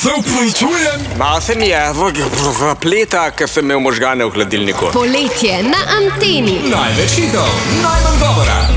Se upravičujem. Malo se mi je zapleta, ker sem imel možgane v hladilniku. Poletje na Anteni. Največ hitov, najmanj govora.